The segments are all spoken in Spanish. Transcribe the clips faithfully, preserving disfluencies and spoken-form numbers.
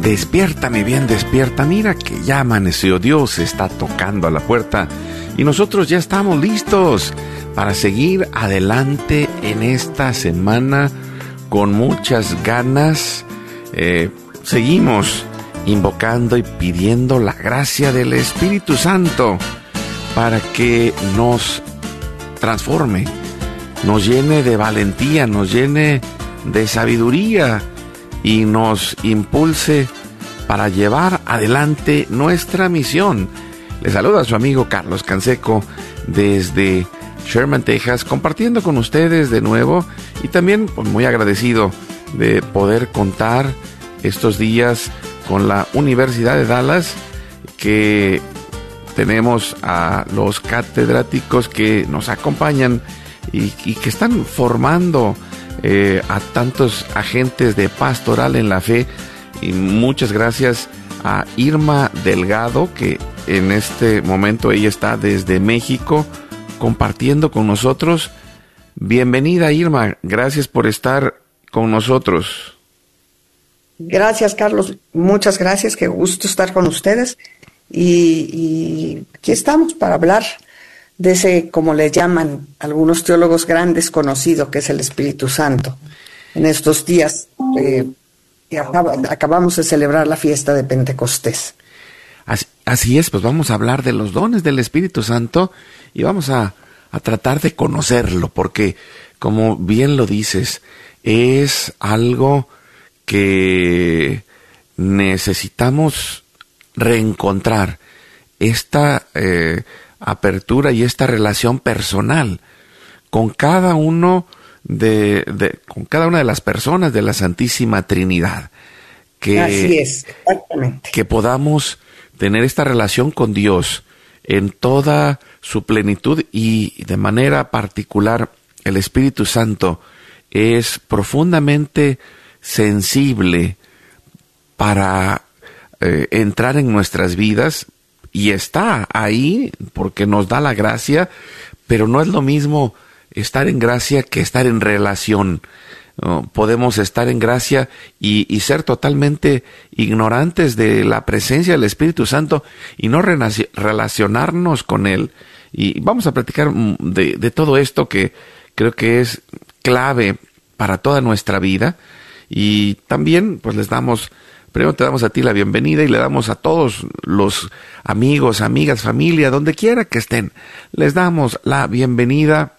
Despierta, mi bien, despierta. Mira que ya amaneció. Dios está tocando a la puerta y nosotros ya estamos listos para seguir adelante en esta semana con muchas ganas. Eh, seguimos invocando y pidiendo la gracia del Espíritu Santo para que nos transforme, nos llene de valentía, nos llene de sabiduría y nos impulse para llevar adelante nuestra misión. Le saluda a su amigo Carlos Canseco desde Sherman, Texas, compartiendo con ustedes de nuevo y también pues, muy agradecido de poder contar estos días con la Universidad de Dallas, que tenemos a los catedráticos que nos acompañan y, y que están formando eh, a tantos agentes de pastoral en la fe. Y muchas gracias a Irma Delgado, que en este momento ella está desde México compartiendo con nosotros. Bienvenida, Irma, gracias por estar con nosotros. Gracias, Carlos, muchas gracias, qué gusto estar con ustedes y, y aquí estamos para hablar de ese, como le llaman algunos teólogos grandes, conocido, que es el Espíritu Santo. En estos días eh, acaba, acabamos de celebrar la fiesta de Pentecostés. Así, así es, pues vamos a hablar de los dones del Espíritu Santo y vamos a, a tratar de conocerlo, porque como bien lo dices, es algo que necesitamos reencontrar, esta eh, apertura y esta relación personal con cada uno de, de con cada una de las personas de la Santísima Trinidad. Que, Así es, exactamente. Que podamos tener esta relación con Dios en toda su plenitud y de manera particular el Espíritu Santo es profundamente sensible para eh, entrar en nuestras vidas y está ahí porque nos da la gracia, pero no es lo mismo estar en gracia que estar en relación. Uh, podemos estar en gracia y, y ser totalmente ignorantes de la presencia del Espíritu Santo y no renaci- relacionarnos con Él. Y vamos a platicar de, de todo esto que creo que es clave para toda nuestra vida. Y también pues les damos, primero te damos a ti la bienvenida y le damos a todos los amigos, amigas, familia, donde quiera que estén, les damos la bienvenida.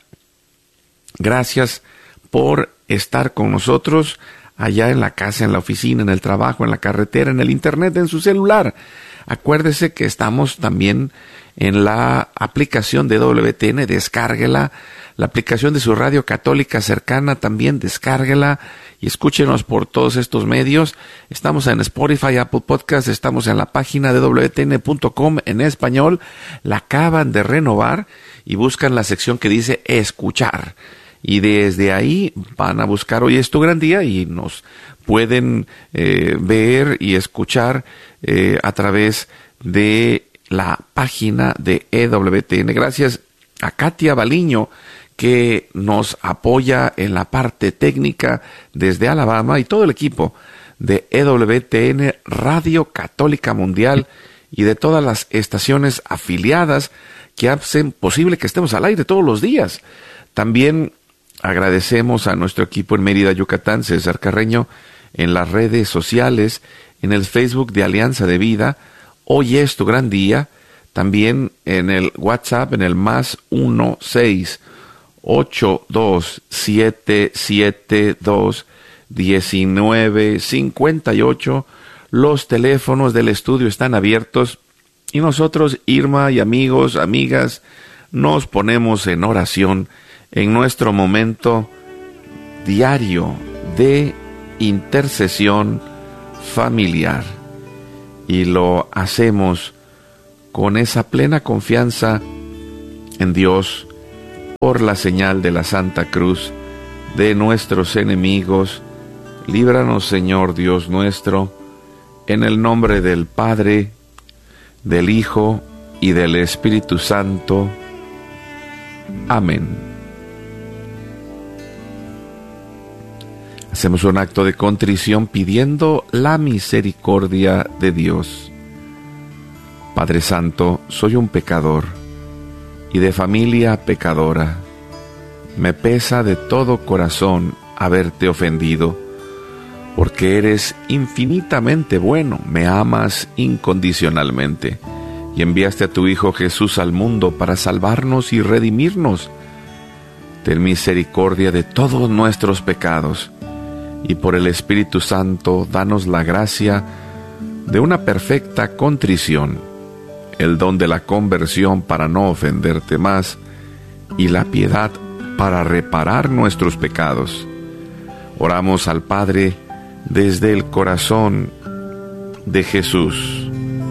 Gracias por estar con nosotros allá en la casa, en la oficina, en el trabajo, en la carretera, en el internet, en su celular. Acuérdese que estamos también en la aplicación de W T N, descárguela. La aplicación de su radio católica cercana también, descárguela y escúchenos por todos estos medios. Estamos en Spotify, Apple Podcast, estamos en la página de doble u te ene punto com en español. La acaban de renovar y buscan la sección que dice escuchar. Y desde ahí van a buscar Hoy es tu gran día y nos pueden eh, ver y escuchar eh, a través de la página de E W T N. Gracias a Katia Baliño, que nos apoya en la parte técnica desde Alabama, y todo el equipo de E W T N Radio Católica Mundial y de todas las estaciones afiliadas que hacen posible que estemos al aire todos los días. También agradecemos a nuestro equipo en Mérida, Yucatán, César Carreño, en las redes sociales, en el Facebook de Alianza de Vida, Hoy es tu gran día, también en el WhatsApp, en el más uno seis ocho dos siete siete dos uno nueve cinco ocho. Los teléfonos del estudio están abiertos y nosotros, Irma y amigos, amigas, nos ponemos en oración en nuestro momento diario de intercesión familiar. Y lo hacemos con esa plena confianza en Dios por la señal de la Santa Cruz de nuestros enemigos. Líbranos, Señor Dios nuestro, en el nombre del Padre, del Hijo y del Espíritu Santo. Amén. Hacemos un acto de contrición pidiendo la misericordia de Dios. Padre Santo, soy un pecador y de familia pecadora. Me pesa de todo corazón haberte ofendido, porque eres infinitamente bueno, me amas incondicionalmente y enviaste a tu Hijo Jesús al mundo para salvarnos y redimirnos. Ten misericordia de todos nuestros pecados y por el Espíritu Santo danos la gracia de una perfecta contrición, el don de la conversión para no ofenderte más y la piedad para reparar nuestros pecados. Oramos al Padre desde el corazón de Jesús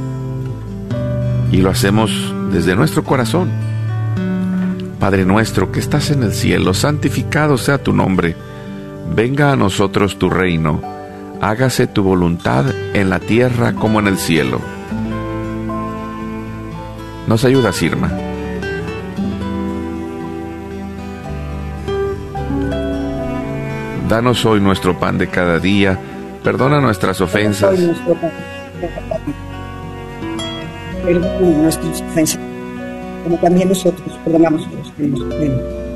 y lo hacemos desde nuestro corazón. Padre nuestro que estás en el cielo, santificado sea tu nombre. Venga a nosotros tu reino. Hágase tu voluntad en la tierra como en el cielo. ¿Nos ayudas, Irma? Danos hoy nuestro pan de cada día. Perdona nuestras ofensas. Perdona nuestras ofensas, como también nosotros perdonamos a los que nos ofenden.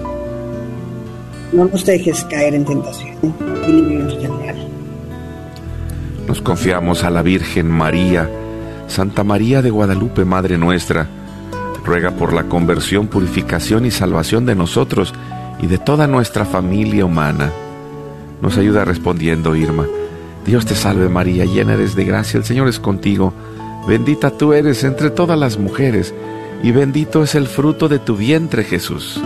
No nos dejes caer en tentación y líbranos del mal. Nos confiamos a la Virgen María. Santa María de Guadalupe, Madre nuestra, ruega por la conversión, purificación y salvación de nosotros y de toda nuestra familia humana. Nos ayuda respondiendo, Irma. Dios te salve María, llena eres de gracia, el Señor es contigo. Bendita tú eres entre todas las mujeres, y bendito es el fruto de tu vientre, Jesús.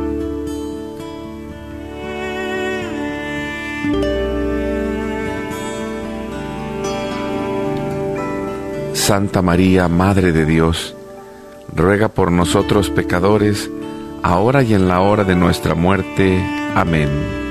Santa María, Madre de Dios, ruega por nosotros pecadores, ahora y en la hora de nuestra muerte. Amén.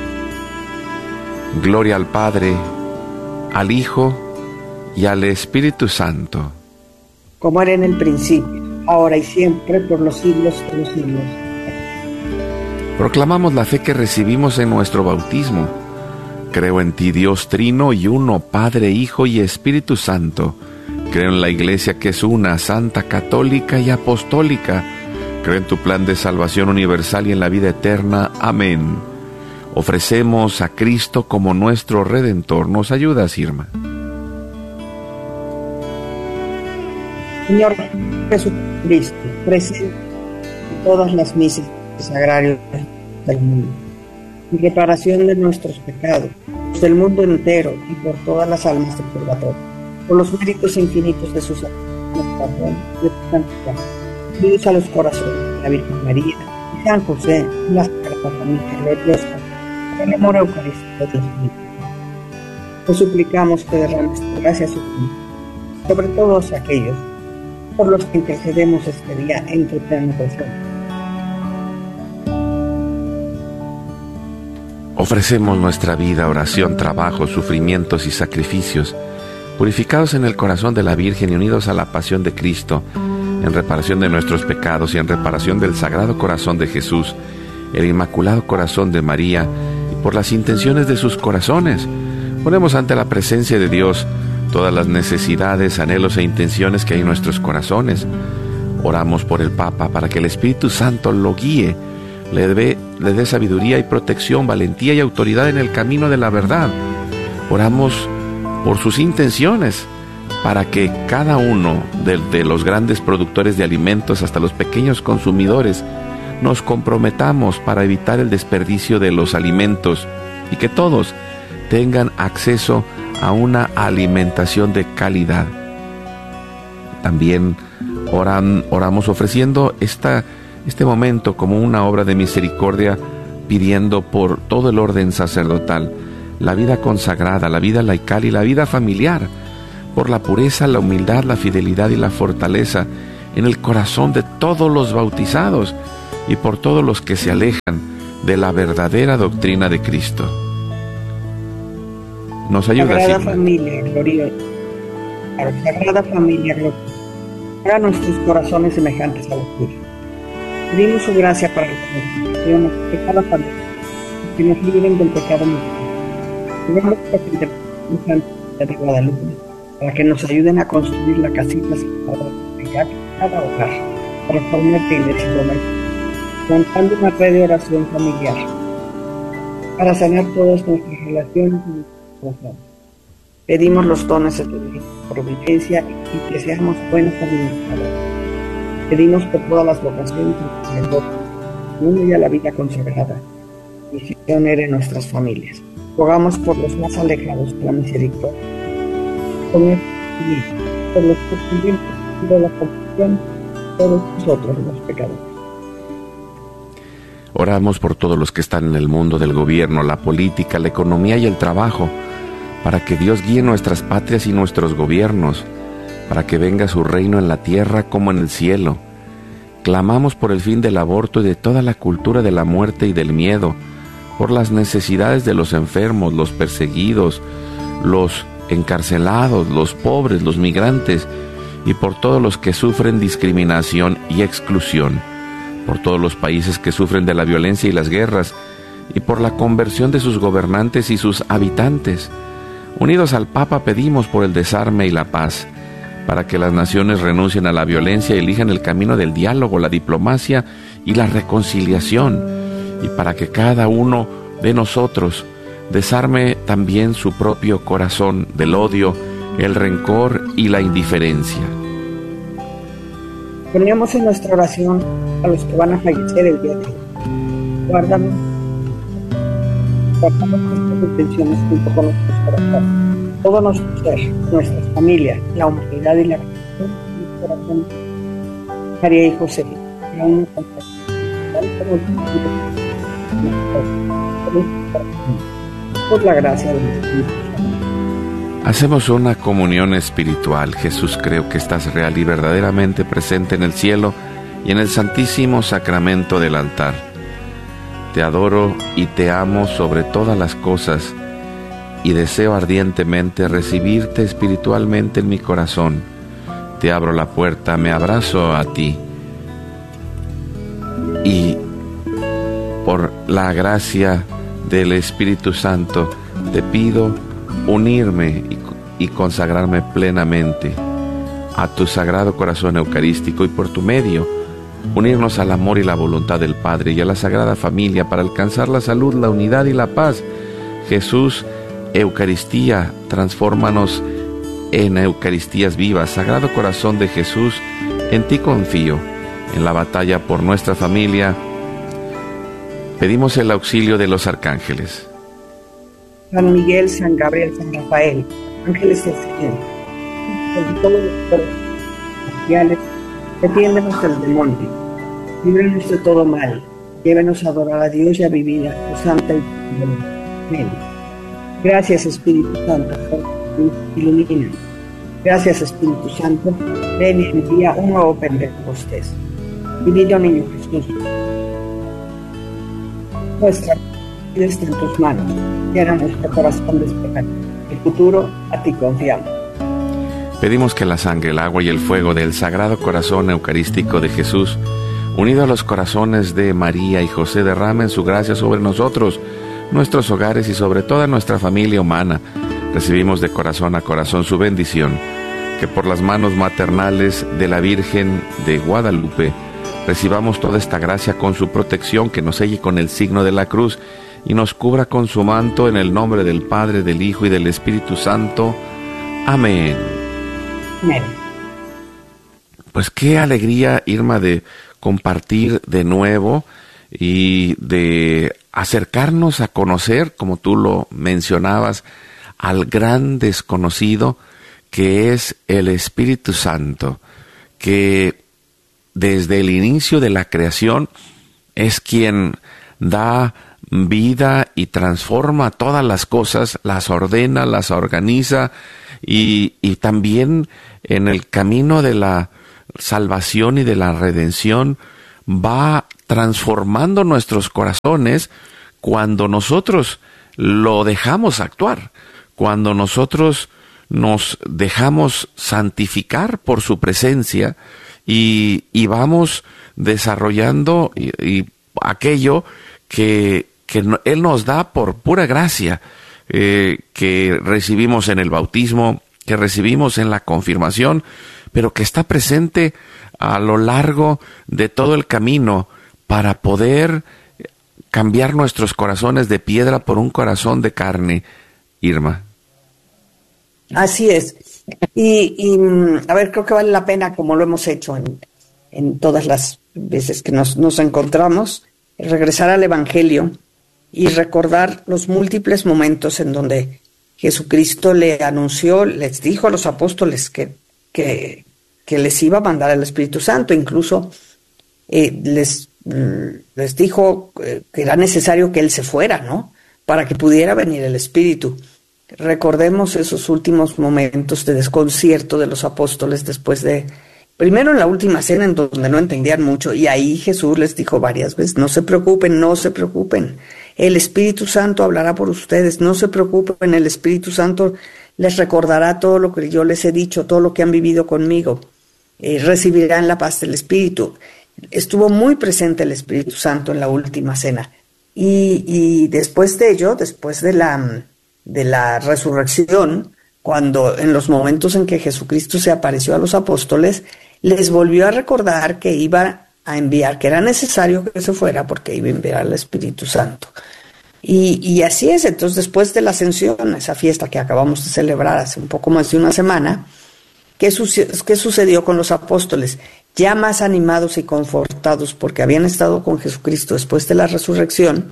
Gloria al Padre, al Hijo y al Espíritu Santo. Como era en el principio, ahora y siempre, por los siglos de los siglos. Proclamamos la fe que recibimos en nuestro bautismo. Creo en ti, Dios Trino y Uno, Padre, Hijo y Espíritu Santo. Creo en la Iglesia que es una, santa, católica y apostólica. Creo en tu plan de salvación universal y en la vida eterna. Amén. Ofrecemos a Cristo como nuestro Redentor. ¿Nos ayudas, Irma? Señor Jesucristo, presente en todas las misas sagrarias del mundo, en reparación de nuestros pecados, del mundo entero y por todas las almas del purgatorio, por los méritos infinitos de sus perdón y de tu santidad. Unidos a los corazones de la Virgen María y San José, y la Sagrada Familia Gloriosa, por el amor eucarístico de Dios mismo. Te suplicamos que derrames tu gracia sobre todos aquellos por los que intercedemos este día en tu eterna oración. Ofrecemos nuestra vida, oración, trabajo, sufrimientos y sacrificios, purificados en el corazón de la Virgen y unidos a la pasión de Cristo, en reparación de nuestros pecados y en reparación del Sagrado Corazón de Jesús, el Inmaculado Corazón de María, y por las intenciones de sus corazones. Ponemos ante la presencia de Dios todas las necesidades, anhelos e intenciones que hay en nuestros corazones. Oramos por el Papa para que el Espíritu Santo lo guíe, le dé, le dé sabiduría y protección, valentía y autoridad en el camino de la verdad. Oramos por sus intenciones, para que cada uno de, de los grandes productores de alimentos hasta los pequeños consumidores nos comprometamos para evitar el desperdicio de los alimentos y que todos tengan acceso a una alimentación de calidad. También oran, oramos ofreciendo esta, este momento como una obra de misericordia, pidiendo por todo el orden sacerdotal, la vida consagrada, la vida laical y la vida familiar, por la pureza, la humildad, la fidelidad y la fortaleza en el corazón de todos los bautizados y por todos los que se alejan de la verdadera doctrina de Cristo. Nos ayuda, Sagrada Sigma. Familia gloriosa, Sagrada Familia gloriosa, haga nuestros corazones semejantes a los tuyos. Pedimos su gracia para la constitución de cada familia, que nos libren del pecado mortal, Tenemos que pedir a Santa de Guadalupe para que nos ayuden a construir la casita de cada hogar, para formar la iglesia doméstica, montando una red de oración familiar, para sanar todas nuestras relaciones y nuestras relaciones. Pedimos los dones de tu providencia y que seamos buenos administradores. Pedimos por todas las vocaciones del sacerdote, el mundo y a la vida consagrada, misionera en nuestras familias. Rogamos por los más alejados de la misericordia, por los que de la compasión, todos nosotros los pecadores. Oramos por todos los que están en el mundo del gobierno, la política, la economía y el trabajo, para que Dios guíe nuestras patrias y nuestros gobiernos, para que venga su reino en la tierra como en el cielo. Clamamos por el fin del aborto y de toda la cultura de la muerte y del miedo, por las necesidades de los enfermos, los perseguidos, los encarcelados, los pobres, los migrantes, y por todos los que sufren discriminación y exclusión, por todos los países que sufren de la violencia y las guerras, y por la conversión de sus gobernantes y sus habitantes. Unidos al Papa pedimos por el desarme y la paz, para que las naciones renuncien a la violencia y elijan el camino del diálogo, la diplomacia y la reconciliación, y para que cada uno de nosotros desarme también su propio corazón del odio, el rencor y la indiferencia. Ponemos en nuestra oración a los que van a fallecer el día de hoy. Guárdame, guardamos nuestras intenciones junto con nuestros corazones, todo nuestro ser, nuestra familia, la humanidad y la religión, nuestro corazón, María y José, y aún por la gracia del Espíritu Santo. Hacemos una comunión espiritual. Jesús, creo que estás real y verdaderamente presente en el cielo y en el santísimo sacramento del altar. Te adoro y te amo sobre todas las cosas y deseo ardientemente recibirte espiritualmente en mi corazón. Te abro la puerta, me abrazo a ti y por la gracia del Espíritu Santo te pido unirme y, y consagrarme plenamente a tu Sagrado Corazón Eucarístico y por tu medio unirnos al amor y la voluntad del Padre y a la Sagrada Familia para alcanzar la salud, la unidad y la paz. Jesús, Eucaristía, transfórmanos en Eucaristías vivas. Sagrado Corazón de Jesús, en ti confío. En la batalla por nuestra familia, pedimos el auxilio de los arcángeles. San Miguel, San Gabriel, San Rafael, ángeles del Señor, por todos los cuerpos celestiales, defiéndenos del demonio, líbranos de todo mal, llévenos a adorar a Dios y a vivir a tu santa y amén. Gracias, Espíritu Santo, por ilumina. Gracias, Espíritu Santo, ven y envía un nuevo Pentecostés. Divino Niño Jesús, nuestra vida está en tus manos, llena nuestro corazón de esperanza. El futuro a ti confiamos. Pedimos que la sangre, el agua y el fuego del Sagrado Corazón Eucarístico de Jesús, unido a los corazones de María y José, derramen su gracia sobre nosotros, nuestros hogares y sobre toda nuestra familia humana. Recibimos de corazón a corazón su bendición, que por las manos maternales de la Virgen de Guadalupe recibamos toda esta gracia con su protección, que nos selle con el signo de la cruz y nos cubra con su manto, en el nombre del Padre, del Hijo y del Espíritu Santo. Amén. Amén. Pues qué alegría, Irma, de compartir de nuevo y de acercarnos a conocer, como tú lo mencionabas, al gran desconocido que es el Espíritu Santo, que desde el inicio de la creación es quien da vida y transforma todas las cosas, las ordena, las organiza y, y también en el camino de la salvación y de la redención va transformando nuestros corazones cuando nosotros lo dejamos actuar, cuando nosotros nos dejamos santificar por su presencia y, y vamos desarrollando y, y aquello que, que Él nos da por pura gracia, eh, que recibimos en el bautismo, que recibimos en la confirmación, pero que está presente a lo largo de todo el camino para poder cambiar nuestros corazones de piedra por un corazón de carne, Irma. Así es. Y, y a ver, creo que vale la pena, como lo hemos hecho en, en todas las veces que nos, nos encontramos, regresar al Evangelio y recordar los múltiples momentos en donde Jesucristo le anunció, les dijo a los apóstoles que, que, que les iba a mandar el Espíritu Santo. Incluso eh, les, les dijo que era necesario que Él se fuera, ¿no?, para que pudiera venir el Espíritu. Recordemos esos últimos momentos de desconcierto de los apóstoles después de, primero en la última cena, en donde no entendían mucho, y ahí Jesús les dijo varias veces: no se preocupen, no se preocupen, el Espíritu Santo hablará por ustedes, no se preocupen, el Espíritu Santo les recordará todo lo que yo les he dicho, todo lo que han vivido conmigo, eh, recibirán la paz del Espíritu. Estuvo muy presente el Espíritu Santo en la última cena, y, y después de ello, después de la... de la resurrección, cuando en los momentos en que Jesucristo se apareció a los apóstoles, les volvió a recordar que iba a enviar, que era necesario que se fuera porque iba a enviar al Espíritu Santo. Y, y así es. Entonces, después de la ascensión, esa fiesta que acabamos de celebrar hace un poco más de una semana, ¿qué, suce- qué sucedió con los apóstoles? Ya más animados y confortados porque habían estado con Jesucristo después de la resurrección,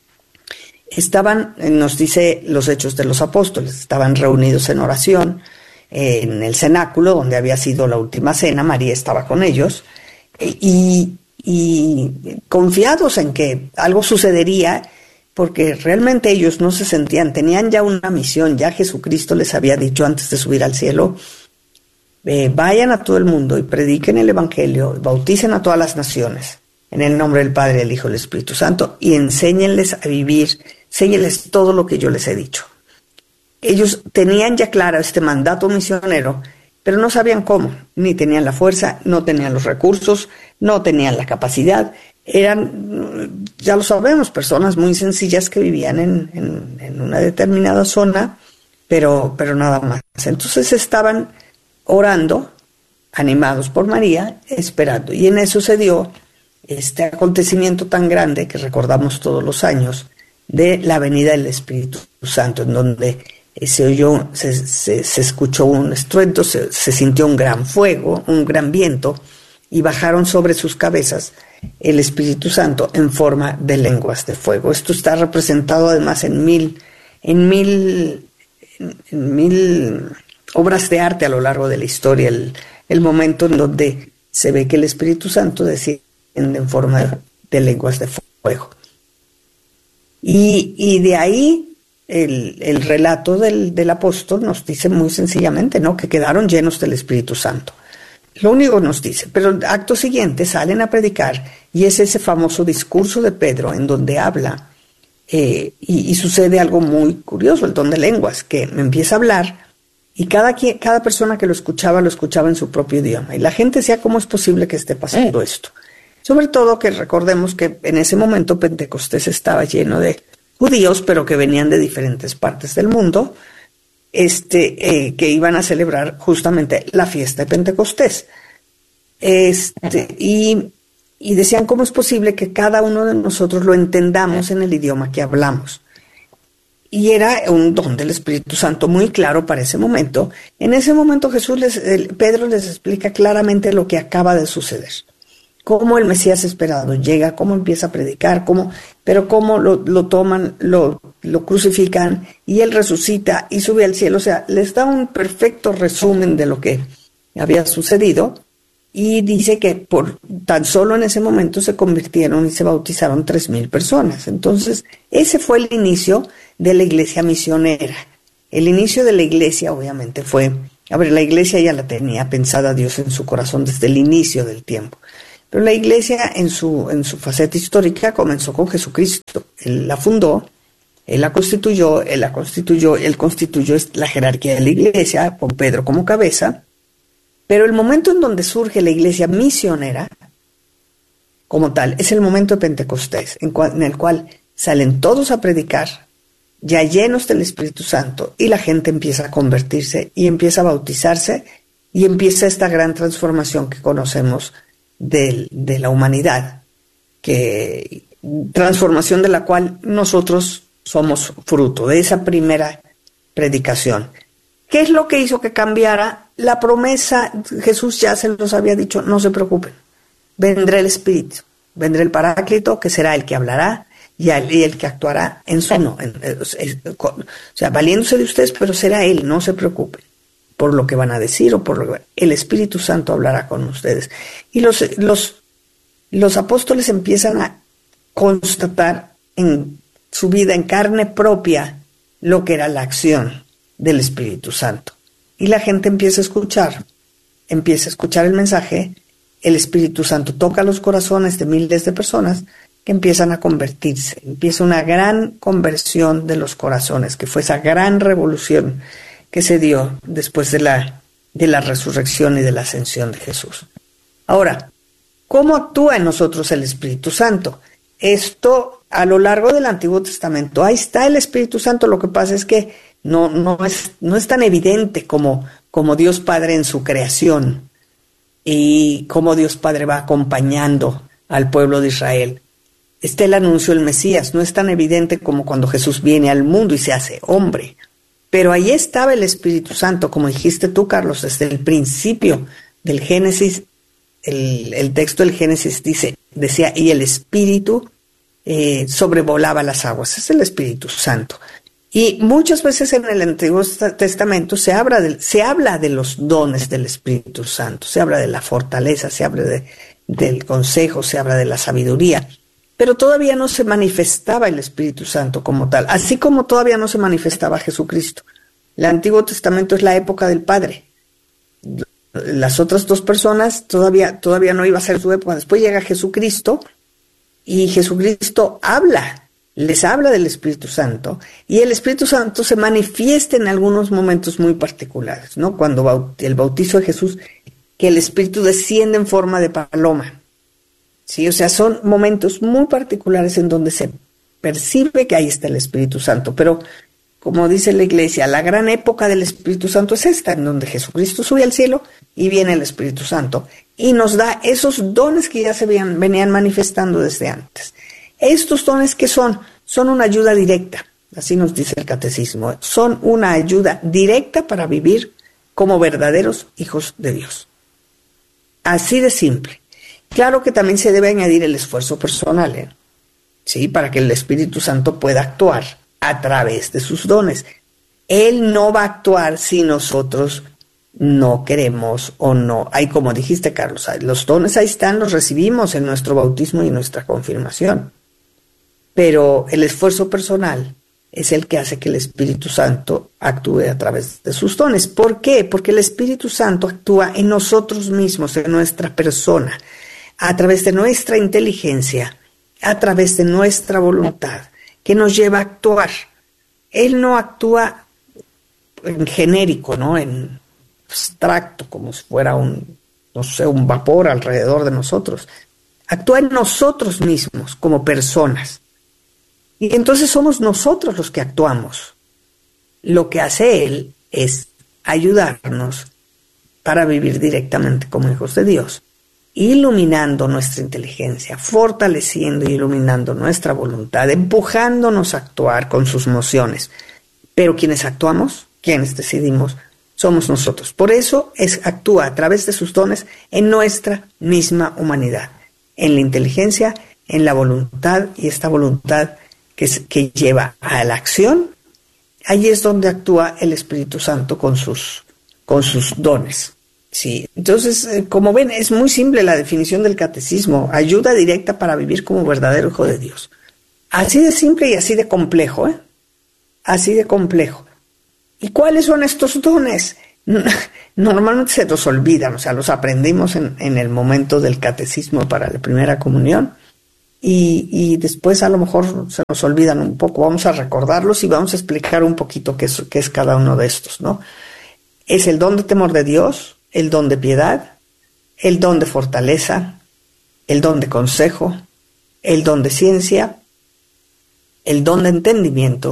estaban, nos dice los Hechos de los Apóstoles, estaban reunidos en oración eh, en el cenáculo donde había sido la última cena. María estaba con ellos eh, y, y confiados en que algo sucedería, porque realmente ellos no se sentían, tenían ya una misión. Ya Jesucristo les había dicho antes de subir al cielo: eh, vayan a todo el mundo y prediquen el Evangelio, bauticen a todas las naciones en el nombre del Padre, del Hijo y del Espíritu Santo, y enséñenles a vivir, enséñenles todo lo que yo les he dicho. Ellos tenían ya claro este mandato misionero, pero no sabían cómo, ni tenían la fuerza, no tenían los recursos, no tenían la capacidad. Eran, ya lo sabemos, personas muy sencillas que vivían en, en, en una determinada zona, pero, pero nada más. Entonces estaban orando, animados por María, esperando. Y en eso se dio este acontecimiento tan grande que recordamos todos los años, de la venida del Espíritu Santo, en donde se oyó, se, se, se escuchó un estruendo, se, se sintió un gran fuego, un gran viento, y bajaron sobre sus cabezas el Espíritu Santo en forma de lenguas de fuego. Esto está representado además en mil, en mil, en mil obras de arte a lo largo de la historia, el, el momento en donde se ve que el Espíritu Santo decía en forma de lenguas de fuego. Y, y de ahí el, el relato del, del apóstol nos dice muy sencillamente, ¿no?, que quedaron llenos del Espíritu Santo. Lo único nos dice, pero el acto siguiente salen a predicar, y es ese famoso discurso de Pedro en donde habla, eh, y, y sucede algo muy curioso, el don de lenguas, que empieza a hablar, y cada, cada persona que lo escuchaba, lo escuchaba en su propio idioma. Y la gente decía: ¿cómo es posible que esté pasando esto? Sobre todo que recordemos que en ese momento Pentecostés estaba lleno de judíos, pero que venían de diferentes partes del mundo, este, eh, que iban a celebrar justamente la fiesta de Pentecostés. Este, y, y decían: ¿cómo es posible que cada uno de nosotros lo entendamos en el idioma que hablamos? Y era un don del Espíritu Santo muy claro para ese momento. En ese momento Jesús les, el, Pedro les explica claramente lo que acaba de suceder. Cómo el Mesías esperado llega, cómo empieza a predicar, cómo, pero cómo lo, lo toman, lo, lo crucifican, y él resucita y sube al cielo. O sea, les da un perfecto resumen de lo que había sucedido, y dice que por tan solo en ese momento se convirtieron y se bautizaron tres mil personas. Entonces, ese fue el inicio de la iglesia misionera. El inicio de la iglesia, obviamente, fue, a ver, la iglesia ya la tenía pensada Dios en su corazón desde el inicio del tiempo. Pero la iglesia en su, en su faceta histórica comenzó con Jesucristo. Él la fundó, él la constituyó, él la constituyó, él constituyó la jerarquía de la iglesia, con Pedro como cabeza. Pero el momento en donde surge la iglesia misionera, como tal, es el momento de Pentecostés, en, cual, en el cual salen todos a predicar ya llenos del Espíritu Santo, y la gente empieza a convertirse y empieza a bautizarse y empieza esta gran transformación que conocemos de, de la humanidad, que transformación de la cual nosotros somos fruto, de esa primera predicación. ¿Qué es lo que hizo que cambiara? La promesa, Jesús ya se los había dicho, no se preocupen, vendrá el Espíritu, vendrá el Paráclito, que será el que hablará y el, y el que actuará en su no, en, en, en, o sea, valiéndose de ustedes, pero será Él, no se preocupen por lo que van a decir o por lo que el Espíritu Santo hablará con ustedes. Y los, los, los apóstoles empiezan a constatar en su vida, en carne propia, lo que era la acción del Espíritu Santo. Y la gente empieza a escuchar, empieza a escuchar el mensaje, el Espíritu Santo toca los corazones de miles de personas que empiezan a convertirse, empieza una gran conversión de los corazones, que fue esa gran revolución que se dio después de la, de la resurrección y de la ascensión de Jesús. Ahora, ¿cómo actúa en nosotros el Espíritu Santo? Esto a lo largo del Antiguo Testamento, ahí está el Espíritu Santo, lo que pasa es que no, no, es, no es tan evidente como, como Dios Padre en su creación y cómo Dios Padre va acompañando al pueblo de Israel. Está el anuncio del Mesías, no es tan evidente como cuando Jesús viene al mundo y se hace hombre. Pero ahí estaba el Espíritu Santo, como dijiste tú, Carlos, desde el principio del Génesis. El, el texto del Génesis dice, decía, y el Espíritu eh, sobrevolaba las aguas. Es el Espíritu Santo. Y muchas veces en el Antiguo Testamento se habla de, se habla de los dones del Espíritu Santo, se habla de la fortaleza, se habla de, del consejo, se habla de la sabiduría, pero todavía no se manifestaba el Espíritu Santo como tal, así como todavía no se manifestaba Jesucristo. El Antiguo Testamento es la época del Padre. Las otras dos personas todavía, todavía no iba a ser su época. Después llega Jesucristo y Jesucristo habla, les habla del Espíritu Santo, y el Espíritu Santo se manifiesta en algunos momentos muy particulares, ¿no? Cuando el bautizo de Jesús, que el Espíritu desciende en forma de paloma. Sí, o sea, son momentos muy particulares en donde se percibe que ahí está el Espíritu Santo, pero como dice la Iglesia, la gran época del Espíritu Santo es esta, en donde Jesucristo sube al cielo y viene el Espíritu Santo y nos da esos dones que ya se venían, venían manifestando desde antes. Estos dones, ¿qué son? Son una ayuda directa, así nos dice el Catecismo, son una ayuda directa para vivir como verdaderos hijos de Dios. Así de simple. Claro que también se debe añadir el esfuerzo personal, ¿eh? Sí, para que el Espíritu Santo pueda actuar a través de sus dones. Él no va a actuar si nosotros no queremos o no. Hay, como dijiste, Carlos, los dones ahí están, los recibimos en nuestro bautismo y en nuestra confirmación. Pero el esfuerzo personal es el que hace que el Espíritu Santo actúe a través de sus dones. ¿Por qué? Porque el Espíritu Santo actúa en nosotros mismos, en nuestra persona, a través de nuestra inteligencia, a través de nuestra voluntad, que nos lleva a actuar. Él no actúa en genérico, ¿no? En abstracto, como si fuera un, no sé, un vapor alrededor de nosotros. Actúa en nosotros mismos, como personas. Y entonces somos nosotros los que actuamos. Lo que hace Él es ayudarnos para vivir directamente como hijos de Dios, iluminando nuestra inteligencia, fortaleciendo y iluminando nuestra voluntad, empujándonos a actuar con sus mociones. Pero quienes actuamos, quienes decidimos, somos nosotros. Por eso es, actúa a través de sus dones en nuestra misma humanidad, en la inteligencia, en la voluntad, y esta voluntad que, que lleva a la acción, ahí es donde actúa el Espíritu Santo con sus, con sus dones. Sí, entonces, eh, como ven, es muy simple la definición del catecismo: ayuda directa para vivir como verdadero hijo de Dios. Así de simple y así de complejo, ¿eh? Así de complejo. ¿Y cuáles son estos dones? Normalmente se nos olvidan, o sea, los aprendimos en, en el momento del catecismo para la primera comunión, y, y después a lo mejor se nos olvidan un poco. Vamos a recordarlos y vamos a explicar un poquito qué es, qué es cada uno de estos, ¿no? Es el don de temor de Dios, el don de piedad, el don de fortaleza, el don de consejo, el don de ciencia, el don de entendimiento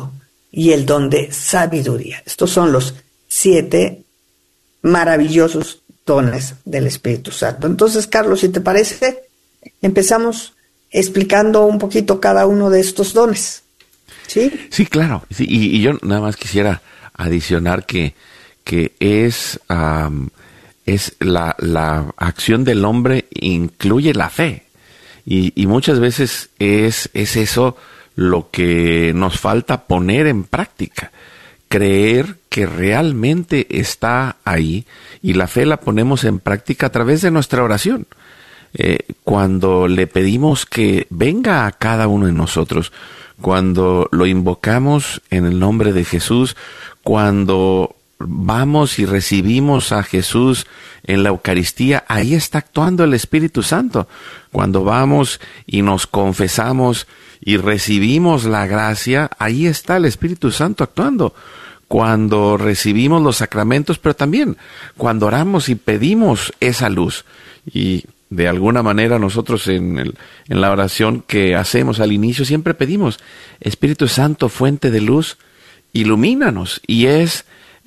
y el don de sabiduría. Estos son los siete maravillosos dones del Espíritu Santo. Entonces, Carlos, si te parece, empezamos explicando un poquito cada uno de estos dones. ¿Sí? Sí, claro. Sí, y, y yo nada más quisiera adicionar que, que es, um, es la, la acción del hombre incluye la fe. Y, y muchas veces es, es eso lo que nos falta poner en práctica. Creer que realmente está ahí, y la fe la ponemos en práctica a través de nuestra oración. Eh, cuando le pedimos que venga a cada uno de nosotros, cuando lo invocamos en el nombre de Jesús, cuando vamos y recibimos a Jesús en la Eucaristía, ahí está actuando el Espíritu Santo. Cuando vamos y nos confesamos y recibimos la gracia, ahí está el Espíritu Santo actuando. Cuando recibimos los sacramentos, pero también cuando oramos y pedimos esa luz. Y de alguna manera nosotros en, el, en la oración que hacemos al inicio siempre pedimos: Espíritu Santo, fuente de luz, ilumínanos. Y es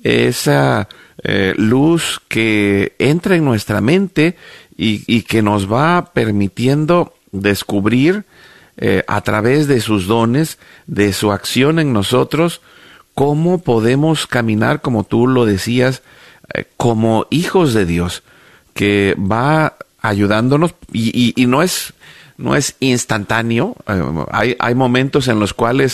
esa eh, luz que entra en nuestra mente y, y que nos va permitiendo descubrir eh, a través de sus dones, de su acción en nosotros, cómo podemos caminar, como tú lo decías, eh, como hijos de Dios, que va ayudándonos, y, y, y no es no es instantáneo. Eh, hay, hay momentos en los cuales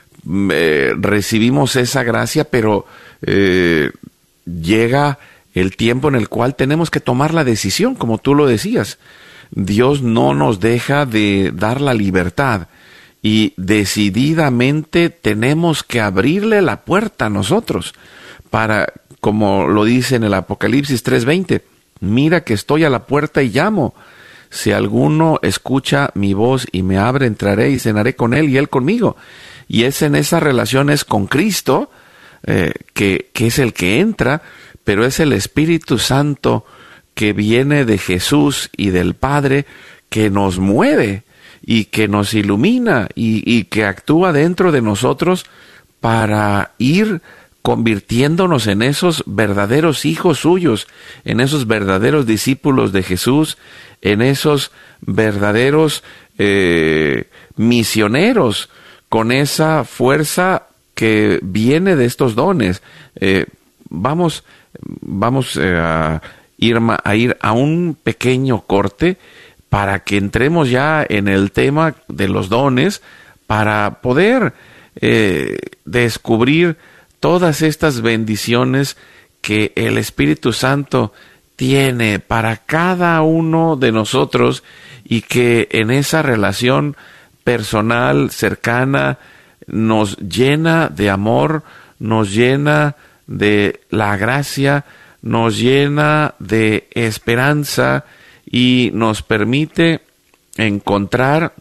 eh, recibimos esa gracia, pero eh, llega el tiempo en el cual tenemos que tomar la decisión, como tú lo decías. Dios no nos deja de dar la libertad, y decididamente tenemos que abrirle la puerta a nosotros para, como lo dice en el Apocalipsis tres veinte, mira que estoy a la puerta y llamo. Si alguno escucha mi voz y me abre, entraré y cenaré con él y él conmigo. Y es en esa relación, es con Cristo, eh, que, que es el que entra, pero es el Espíritu Santo que viene de Jesús y del Padre, que nos mueve y que nos ilumina y, y que actúa dentro de nosotros para ir convirtiéndonos en esos verdaderos hijos suyos, en esos verdaderos discípulos de Jesús, en esos verdaderos eh, misioneros, con esa fuerza que viene de estos dones. Eh, vamos, vamos eh, a, ir, a ir a un pequeño corte para que entremos ya en el tema de los dones, para poder eh, descubrir todas estas bendiciones que el Espíritu Santo tiene para cada uno de nosotros, y que en esa relación personal, cercana, nos llena de amor, nos llena de la gracia, nos llena de esperanza y nos permite encontrar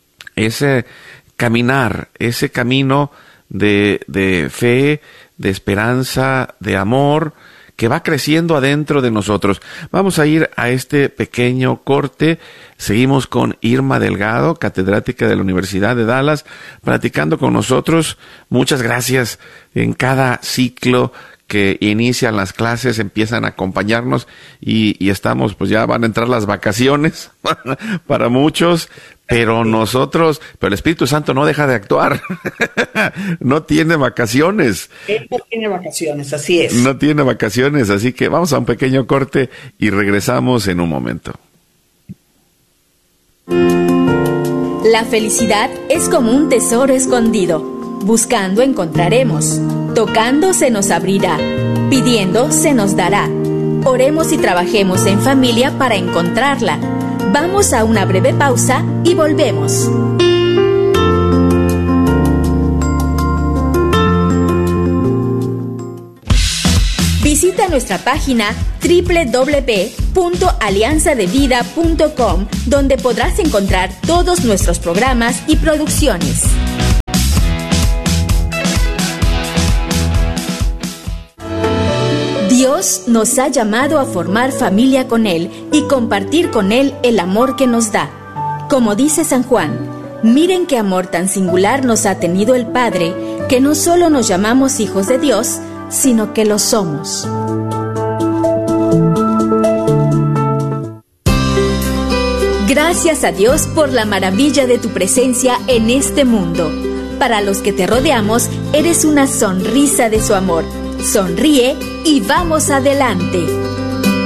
ese caminar, ese camino de, de fe, de esperanza, de amor, que va creciendo adentro de nosotros. Vamos a ir a este pequeño corte. Seguimos con Irma Delgado, catedrática de la Universidad de Dallas, platicando con nosotros. Muchas gracias. En cada ciclo que inician las clases empiezan a acompañarnos, y, y estamos, pues ya van a entrar las vacaciones para muchos, pero nosotros, pero el Espíritu Santo no deja de actuar. No tiene vacaciones. Él no tiene vacaciones, así es. No tiene vacaciones, así que vamos a un pequeño corte y regresamos en un momento. La felicidad es como un tesoro escondido. Buscando encontraremos, tocando se nos abrirá, pidiendo se nos dará. Oremos y trabajemos en familia para encontrarla. Vamos a una breve pausa y volvemos. Visita nuestra página doble u doble u doble u punto alianza de vida punto com, donde podrás encontrar todos nuestros programas y producciones. Dios nos ha llamado a formar familia con Él y compartir con Él el amor que nos da. Como dice San Juan, miren qué amor tan singular nos ha tenido el Padre, que no solo nos llamamos hijos de Dios, sino que lo somos. Gracias a Dios por la maravilla de tu presencia en este mundo. Para los que te rodeamos, eres una sonrisa de su amor. Sonríe y vamos adelante.